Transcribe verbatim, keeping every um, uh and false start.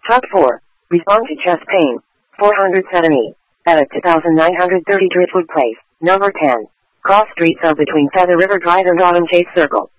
Top four. Respond to chest pain. four hundred seven E. At two thousand nine hundred thirty Driftwood Place. Number ten. Cross streets are between Feather River Drive and Autumn Chase Circle.